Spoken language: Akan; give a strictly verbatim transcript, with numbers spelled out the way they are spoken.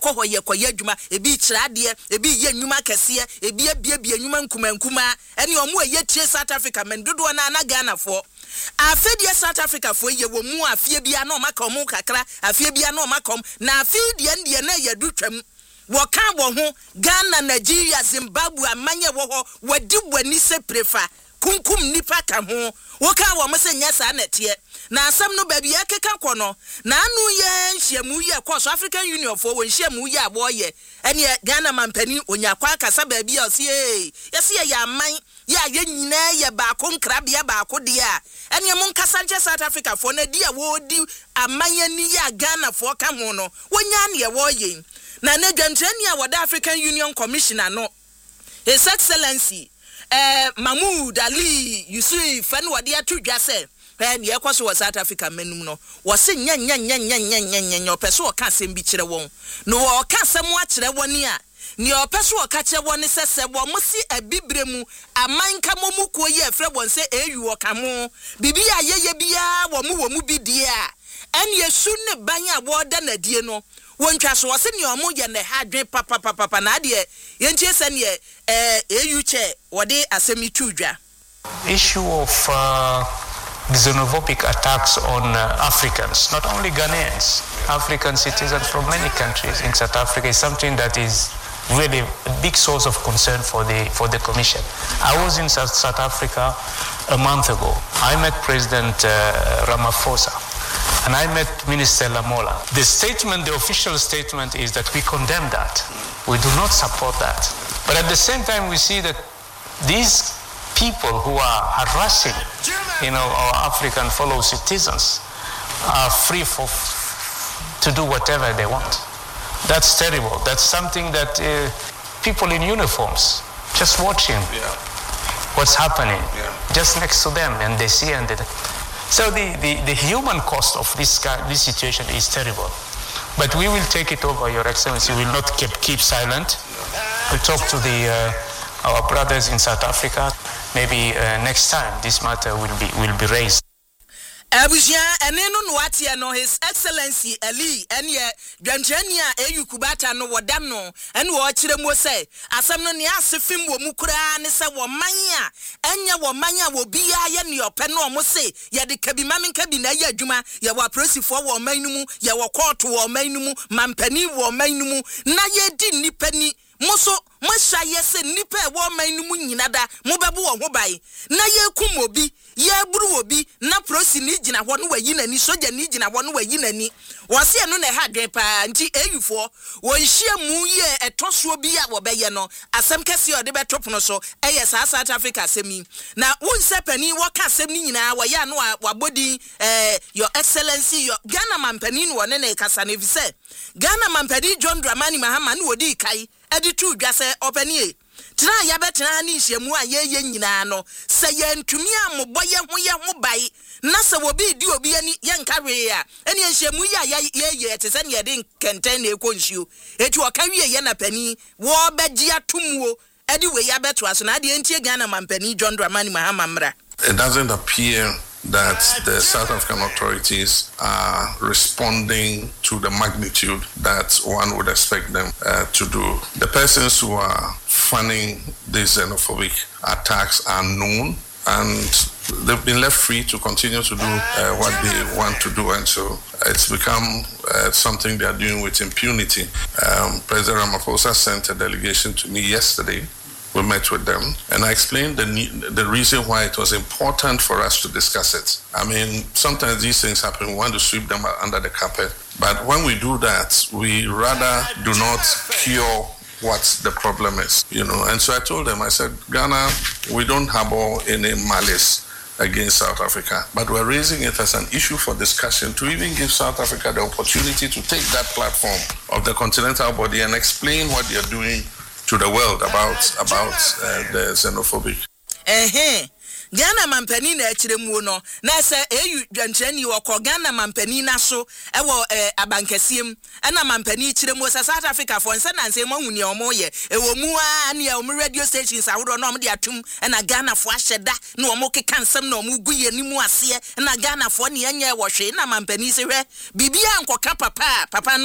kɔ hɔ yɛ kɔ yɛ adwuma ebi kyerade ebi yɛ nnwuma kɛseɛ ebi abie bie nnwuma nkuma nkuma ɛne ɔmo yɛ tie South Africa men dodo na na Ghana fo afedie South Africa fo yɛ wɔ mu afie bia na ɔmaka ɔmo kakra afie bia na ɔmaka ɔm na afie die ndie na yɛ dutwam wɔka wɔ ho Ghana Nigeria Zimbabwe amanye wɔ hɔ wadi wani se prefa kunkum nipa ka ho woka wɔ mo se nya saa netie na asam no baabi akeka kɔ no na anu ye nhyiamu ye kɔ so African Union fo wɔ nhyiamu ye abo ye ene Ghana mampani onyakwa akasa baabi a ɔse eh yɛse yɛ aman ye ayɛ nyina ye baako nkrabea baako de a ene mo nkasa nche South Africa fo na di a wo di aman ani ye Ghana fo ka ho no wonya ne ye wo ye na ne dwantrani a wɔ African Union Commissioner no His Excellency eh Mahmoud Ali Yusuf and wadi atu dwa se pen ye kwaso wa South Africa menum no wo se nya nya nya nya nya nya nya opeso o ka asem bi kire won no o ka asem a kire woni a ni opeso o ka kire woni se se wo mo si abibre mu aman ka mo mu ko ye frɛ won se eyu o ka mo bibi a ye ye bia wo mu wo mu bi die a en yesu ne ban a wo da na die no wontwa so wose ne omo ye ne hadwen papa papa na de yentie se ne eh eyu che wode asemi tudwa issue of uh, xenophobic attacks on uh, Africans, not only Ghanaians, African citizens from many countries in South Africa is something that is really a big source of concern for the for the Commission. I was in South, South Africa a month ago. I met President uh, Ramaphosa and I met Minister Lamola. The statement, the official statement is that we condemn that. We do not support that. But at the same time, we see that these people who are harassing, you know, our African fellow citizens are free for, to do whatever they want. That's terrible. That's something that uh, people in uniforms just watching yeah. what's happening yeah. just next to them, and they see and they... So the, the, the human cost of this this situation is terrible. But we will take it over, Your Excellency. We will not keep keep silent. We'll talk to the uh, our brothers in South Africa. Maybe uh, next time this matter will be will be raised. Abuja enenu no atie no His Excellency Ali ene dwantrani a eyu kubata no wodam no ene wo kire mo se asem no ne asefim wo mukura ne se wo man a enye wo man a wo bia ye ne ope no mo se ye de kabi mamen kabi na ye adwuma ye wo apresifo wo man no mu ye wo court wo man no mu mampani wo man no mu na ye di nipani Moso masha yese nipa e wo man no mu nyina da mo bebo wo ho bai na ye kum obi ye buru obi na prosi ni gina ho no wayi nani soja ni gina ho no wayi nani wo se no na ha dwen pa nti eyufo wo nhia mu ye etoso obi a wo beye no asem kese o de betop no so eye sa South Africa asemi na wonse pani wo ka asem ni nyina wo ya no wabodi eh Your Excellency your Ghana mampani no ne na kasa na vise Ghana mampani John Dramani Mahama no wodi kai edi tu dwa se opanie tra ya betena ni nhyiamu a ye ye nyina no se ye ntumi amobɔ ye ho ye ho bai na se wo bi di obi ani ye nkawe a eni nhyiamu ya ye ye te se ne ye de kenten na ekonhio eti o ka wie ye na pani wo begye atomwo edi we ya beto aso na de entie Ghana mampani John Dramani Mahama mra. It doesn't appear that the South African authorities are responding to the magnitude that one would expect them uh, to do. The persons who are funding these xenophobic attacks are known, and they've been left free to continue to do uh, what they want to do, and so it's become uh, something they are doing with impunity. Um, President Ramaphosa sent a delegation to me yesterday. We met with them, and I explained the the reason why it was important for us to discuss it. I mean, sometimes these things happen, we want to sweep them under the carpet, but when we do that, we rather do not cure what the problem is, you know. And so I told them, I said, Ghana, we don't harbor any malice against South Africa, but we're raising it as an issue for discussion to even give South Africa the opportunity to take that platform of the continental body and explain what they're doing to the world about about uh, the xenophobic. Eh Ghana mampani na echiremu no na se eyu dwantrani wo ko Ghana mampani na so e wo abankasiem e na mampani chiremu sa South Africa for nse na nse mahuni e omo ye e wo mu a ne o radio stations awodo na omo de atum e na Ghana fo ahyeda na omo keka nsem na omo guye ni mu ase e na Ghana fo ne anya e wo hwe na mampani se hwe bibia nkoka papa papa no